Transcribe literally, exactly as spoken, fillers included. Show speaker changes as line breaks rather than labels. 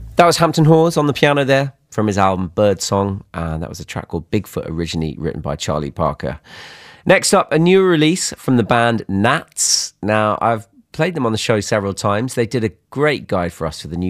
That was Hampton Hawes on the piano there from his album Birdsong, and that was a track called Bigfoot, originally written by Charlie Parker. Next up, a new release from the band Nats. Now, I've played them on the show several times. They did a great guide for us for the new